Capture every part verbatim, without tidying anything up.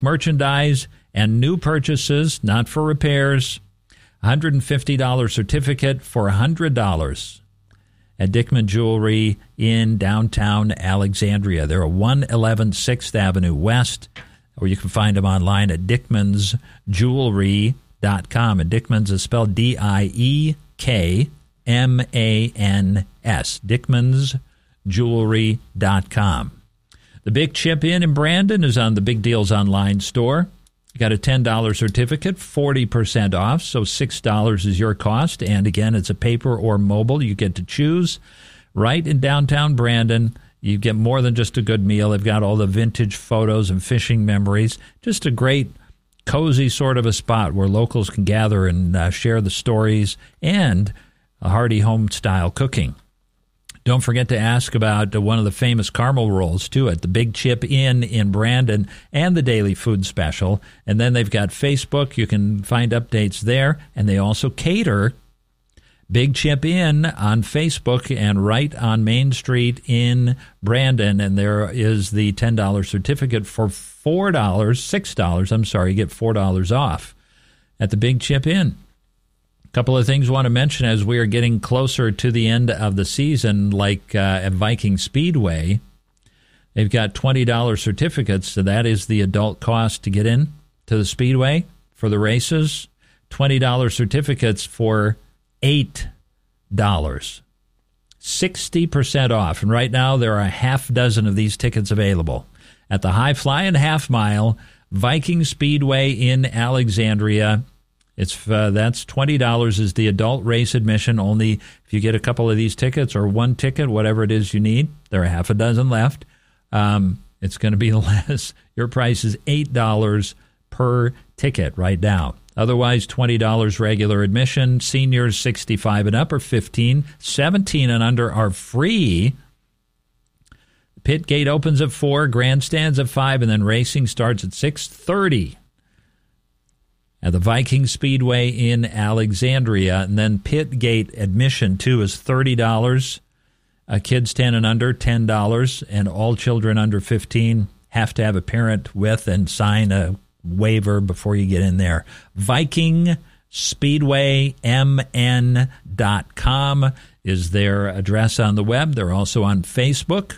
merchandise and new purchases, not for repairs. one hundred fifty dollars certificate for one hundred dollars at Dickman Jewelry in downtown Alexandria. They're at one eleven sixth Avenue West, or you can find them online at dickmans jewelry dot com. And Dickmans is spelled D I E K M A N S, dickmans jewelry dot com. The Big Chip Inn in Brandon is on the Big Deals Online store. You got a ten dollars certificate, forty percent off, so six dollars is your cost. And again, it's a paper or mobile. You get to choose. Right in downtown Brandon, you get more than just a good meal. They've got all the vintage photos and fishing memories. Just a great, cozy sort of a spot where locals can gather and uh, share the stories and a hearty home-style cooking. Don't forget to ask about one of the famous caramel rolls, too, at the Big Chip Inn in Brandon and the Daily Food Special. And then they've got Facebook. You can find updates there. And they also cater Big Chip Inn on Facebook and right on Main Street in Brandon. And there is the ten dollars certificate for four dollars, six dollars, I'm sorry, you get four dollars off at the Big Chip Inn. Couple of things I want to mention as we are getting closer to the end of the season, like uh, at Viking Speedway. They've got twenty dollars certificates, so that is the adult cost to get in to the Speedway for the races. twenty dollars certificates for eight dollars. sixty percent off. And right now there are a half dozen of these tickets available at the High Fly and Half Mile Viking Speedway in Alexandria. It's uh, that's twenty dollars is the adult race admission. Only if you get a couple of these tickets or one ticket, whatever it is you need. There are half a dozen left. Um, it's going to be less. Your price is eight dollars per ticket right now. Otherwise, twenty dollars regular admission. Seniors sixty-five and up are fifteen dollars. seventeen and under are free. Pit gate opens at four, grandstands at five, and then racing starts at six thirty. At the Viking Speedway in Alexandria. And then pit gate admission, too, is thirty dollars. Uh, kids ten and under, ten dollars. And all children under fifteen have to have a parent with and sign a waiver before you get in there. Viking Speedway M N dot com is their address on the web. They're also on Facebook.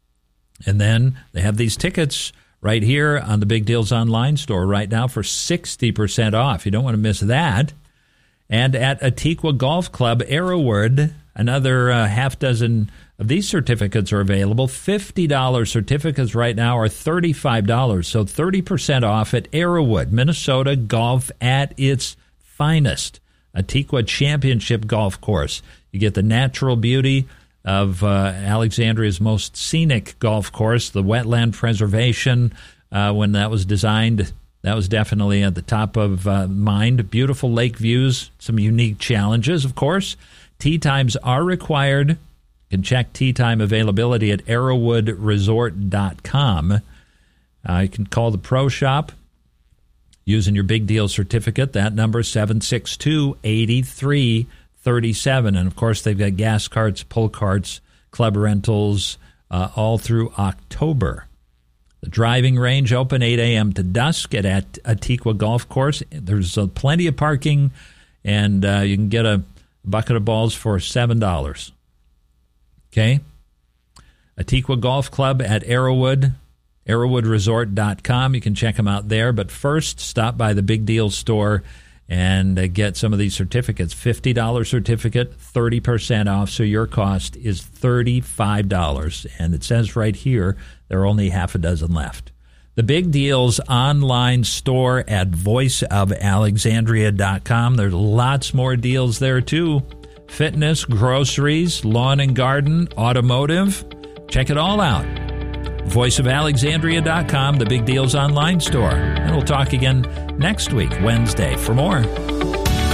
And then they have these tickets right here on the Big Deals Online store right now for sixty percent off. You don't want to miss that. And at Atiqua Golf Club, Arrowwood, another uh, half dozen of these certificates are available. fifty dollars certificates right now are thirty-five dollars, so thirty percent off at Arrowwood, Minnesota golf at its finest. Atiqua Championship Golf Course. You get the natural beauty of uh, Alexandria's most scenic golf course, the wetland preservation. Uh, when that was designed, that was definitely at the top of uh, mind. Beautiful lake views, some unique challenges, of course. Tee times are required. You can check tee time availability at arrowwood resort dot com. Uh, you can call the Pro Shop using your Big Deal certificate. That number is seven six two, eight three thirty-seven. And, of course, they've got gas carts, pull carts, club rentals uh, all through October. The driving range open eight a.m. to dusk at, at Atiqua Golf Course. There's uh, plenty of parking, and uh, you can get a bucket of balls for seven dollars. Okay? Atiqua Golf Club at Arrowwood, arrowwood resort dot com. You can check them out there. But first, stop by the Big Deal store and uh, get some of these certificates. fifty dollars certificate, thirty percent off, so your cost is thirty-five dollars. And it says right here there are only half a dozen left. The Big Deals online store at voice of alexandria dot com. There's lots more deals there, too. Fitness, groceries, lawn and garden, automotive. Check it all out. voice of alexandria dot com, the Big Deals online store. And we'll talk again next week, Wednesday, for more.